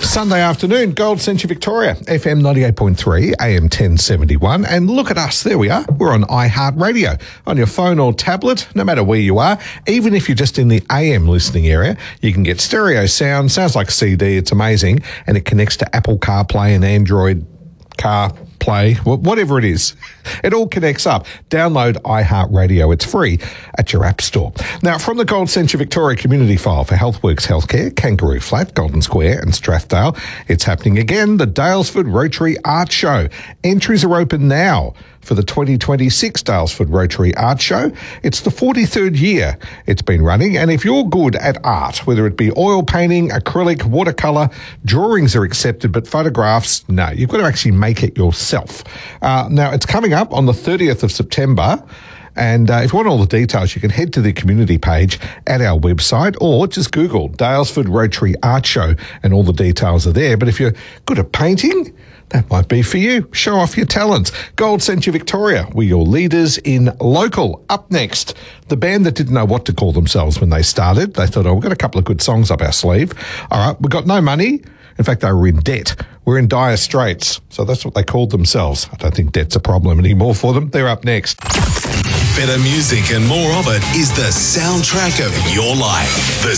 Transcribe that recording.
Sunday afternoon, Gold Century Victoria, FM 98.3, AM 1071. And look at us, there we are. We're on iHeartRadio, on your phone or tablet, no matter where you are. Even if you're just in the AM listening area, you can get stereo sound, sounds like CD, it's amazing. And it connects to Apple CarPlay and Android CarPlay, whatever it is. It all connects up. Download iHeartRadio. It's free at your app store. Now, from the Gold Century Victoria Community File for Healthworks Healthcare, Kangaroo Flat, Golden Square and Strathdale, it's happening again, the Daylesford Rotary Art Show. Entries are open now for the 2026 Daylesford Rotary Art Show. It's the 43rd year it's been running, and if you're good at art, whether it be oil painting, acrylic, watercolour, drawings are accepted, but photographs, no. You've got to actually make it yourself. Now, it's coming up on the 30th of September, and if you want all the details, you can head to the community page at our website or just Google Daylesford Rotary Art Show and all the details are there. But if you're good at painting, that might be for you. Show off your talents. Gold Century Victoria, we're your leaders in local. Up next, the band that didn't know what to call themselves when they started. They thought, we've got a couple of good songs up our sleeve. All right, we've got no money. In fact, they were in debt. We're in dire straits. So that's what they called themselves. I don't think debt's a problem anymore for them. They're up next. Better music and more of it is the soundtrack of your life. The